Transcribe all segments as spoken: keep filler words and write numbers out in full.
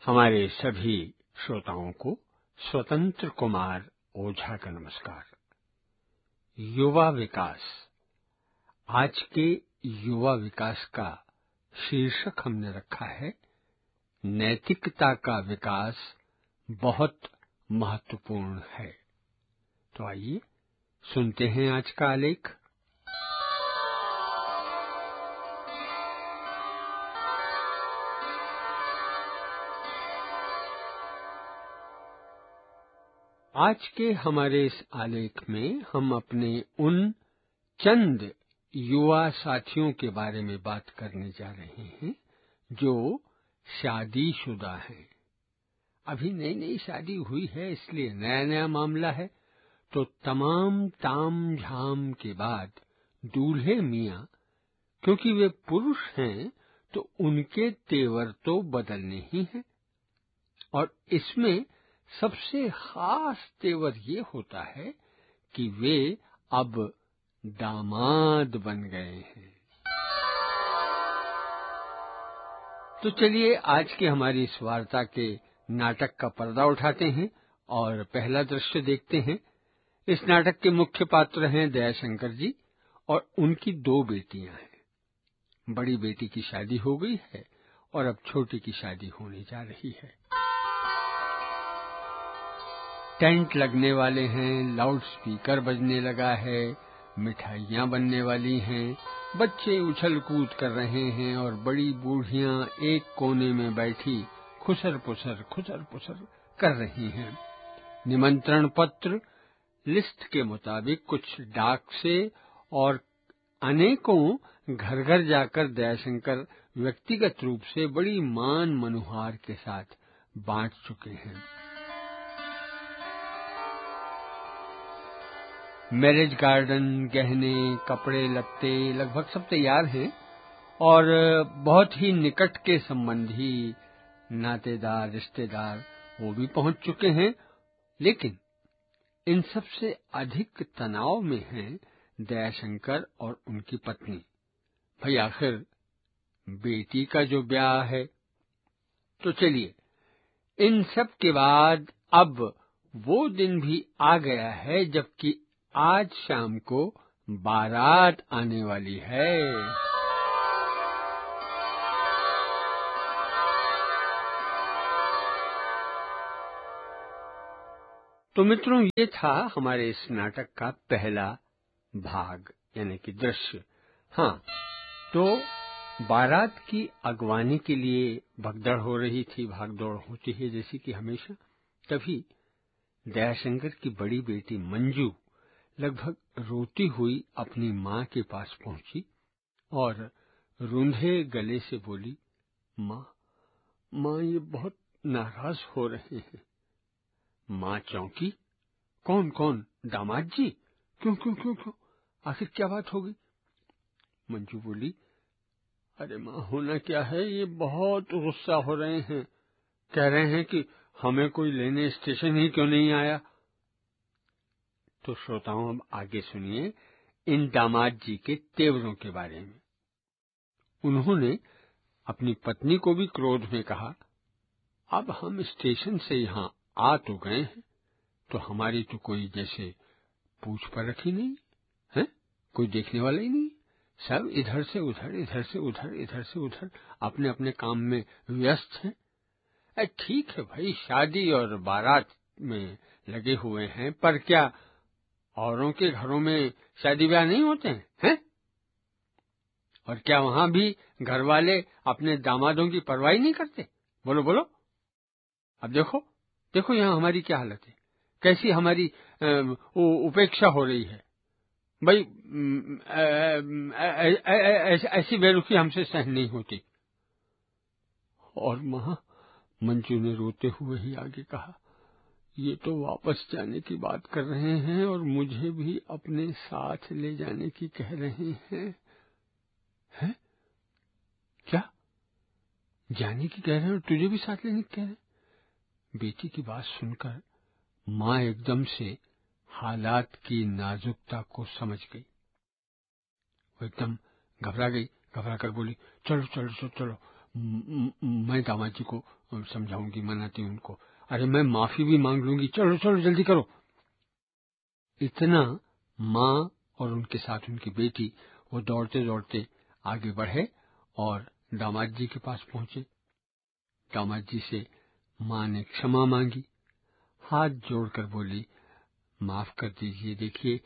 हमारे सभी श्रोताओं को स्वतंत्र कुमार ओझा का नमस्कार। युवा विकास, आज के युवा विकास का शीर्षक हमने रखा है नैतिकता का विकास बहुत महत्वपूर्ण है। तो आइए सुनते हैं आज का आलेख। आज के हमारे इस आलेख में हम अपने उन चंद युवा साथियों के बारे में बात करने जा रहे हैं जो शादीशुदा हैं। अभी नई नई शादी हुई है, इसलिए नया नया मामला है। तो तमाम ताम झाम के बाद दूल्हे मियां, क्योंकि वे पुरुष हैं तो उनके तेवर तो बदलने ही हैं। और इसमें सबसे खास तेवर ये होता है कि वे अब दामाद बन गए हैं। तो चलिए आज के हमारी इस वार्ता के नाटक का पर्दा उठाते हैं और पहला दृश्य देखते हैं। इस नाटक के मुख्य पात्र हैं दयाशंकर जी और उनकी दो बेटियां हैं। बड़ी बेटी की शादी हो गई है और अब छोटी की शादी होने जा रही है। टेंट लगने वाले हैं, लाउड स्पीकर बजने लगा है, मिठाइयां बनने वाली हैं, बच्चे उछल कूद कर रहे हैं और बड़ी बूढ़ियां एक कोने में बैठी खुसर पुसर खुसर पुसर कर रही हैं। निमंत्रण पत्र लिस्ट के मुताबिक कुछ डाक से और अनेकों घर घर जाकर दयाशंकर व्यक्तिगत रूप से बड़ी मान मनुहार के साथ बांट चुके हैं। मैरिज गार्डन, गहने, कपड़े लत्ते लगभग सब तैयार हैं और बहुत ही निकट के संबंधी, नातेदार, रिश्तेदार वो भी पहुंच चुके हैं। लेकिन इन सब से अधिक तनाव में हैं दयाशंकर और उनकी पत्नी। भाई आखिर बेटी का जो ब्याह है। तो चलिए, इन सब के बाद अब वो दिन भी आ गया है जबकि आज शाम को बारात आने वाली है। तो मित्रों, ये था हमारे इस नाटक का पहला भाग यानी कि दृश्य। हाँ, तो बारात की अगवानी के लिए भगदड़ हो रही थी, भागदौड़ होती है जैसी कि हमेशा। तभी दयाशंकर की बड़ी बेटी मंजू लगभग रोती हुई अपनी माँ के पास पहुंची और रूंधे गले से बोली, माँ माँ ये बहुत नाराज हो रहे हैं। माँ चौंकी। कौन कौन? दामाद जी? क्यों क्यों क्यों क्यों आखिर क्या बात हो गई? मंजू बोली, अरे माँ, होना क्या है, ये बहुत गुस्सा हो रहे हैं। कह रहे हैं कि हमें कोई लेने स्टेशन ही क्यों नहीं आया। तो श्रोताओं, अब आगे सुनिए इन दामाद जी के तेवरों के बारे में। उन्होंने अपनी पत्नी को भी क्रोध में कहा, अब हम स्टेशन से यहाँ आ तो गए हैं, तो हमारी तो कोई जैसे पूछ परख ही नहीं है, कोई देखने वाला ही नहीं। सब इधर से उधर, इधर से उधर, इधर से उधर अपने अपने काम में व्यस्त हैं। ठीक है भाई, शादी और बारात में लगे हुए हैं, पर क्या औरों के घरों में शादी ब्याह नहीं होते हैं, हैं? और क्या वहां भी घर वाले अपने दामादों की परवाह नहीं करते? बोलो बोलो। अब देखो देखो यहाँ हमारी क्या हालत है, कैसी हमारी उपेक्षा हो रही है। भाई ऐसी बेरुखी हमसे सहन नहीं होती। और माँ, मंजू ने रोते हुए ही आगे कहा, ये तो वापस जाने की बात कर रहे हैं और मुझे भी अपने साथ ले जाने की कह रहे हैं। हैं? क्या जाने की कह रहे हैं और तुझे भी साथ लेने की कह रहे हैं? बेटी की बात सुनकर माँ एकदम से हालात की नाजुकता को समझ गई। वो एकदम घबरा गई, घबरा कर बोली, चलो चलो चलो चलो, मैं दामाद जी को समझाऊंगी, मनाती हूँ उनको, अरे मैं माफी भी मांग लूंगी, चलो चलो जल्दी करो। इतना माँ और उनके साथ उनकी बेटी वो दौड़ते दौड़ते आगे बढ़े और दामाद जी के पास पहुंचे। दामाद जी से माँ ने क्षमा मांगी, हाथ जोड़कर बोली, माफ कर दीजिए, देखिए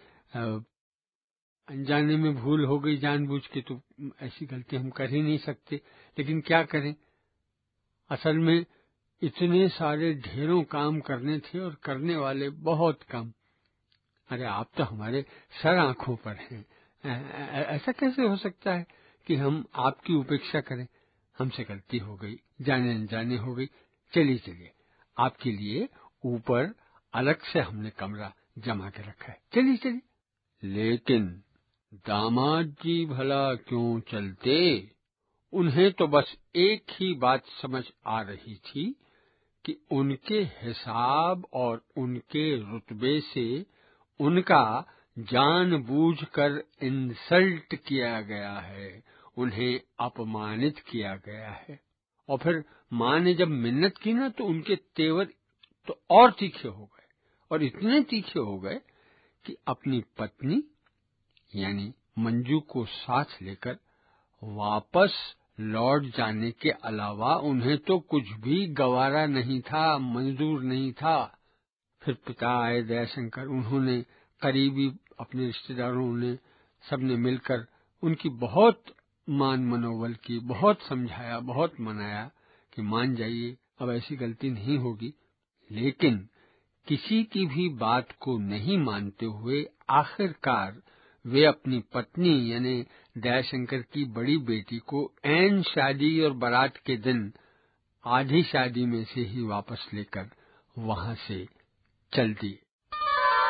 अनजाने में भूल हो गई, जानबूझ के तो ऐसी गलती हम कर ही नहीं सकते, लेकिन क्या करें, असल में इतने सारे ढेरों काम करने थे और करने वाले बहुत कम। अरे आप तो हमारे सर आंखों पर हैं, ऐसा कैसे हो सकता है कि हम आपकी उपेक्षा करें। हमसे गलती हो गई, जाने अनजाने हो गई। चलिए चलिए, आपके लिए ऊपर अलग से हमने कमरा जमा के रखा है, चलिए चलिए। लेकिन दामाद जी भला क्यों चलते? उन्हें तो बस एक ही बात समझ आ रही थी कि उनके हिसाब और उनके रुतबे से उनका जानबूझकर इंसल्ट किया गया है, उन्हें अपमानित किया गया है। और फिर माँ ने जब मिन्नत की ना तो उनके तेवर तो और तीखे हो गए, और इतने तीखे हो गए कि अपनी पत्नी यानी मंजू को साथ लेकर वापस लौट जाने के अलावा उन्हें तो कुछ भी गवारा नहीं था, मंजूर नहीं था। फिर पिता आए दयाशंकर, उन्होंने करीबी अपने रिश्तेदारों ने सबने मिलकर उनकी बहुत मान मनोबल की, बहुत समझाया, बहुत मनाया कि मान जाइए, अब ऐसी गलती नहीं होगी। लेकिन किसी की भी बात को नहीं मानते हुए आखिरकार वे अपनी पत्नी यानी दयाशंकर की बड़ी बेटी को ऐन शादी और बारात के दिन आधी शादी में से ही वापस लेकर वहां से चल दिए।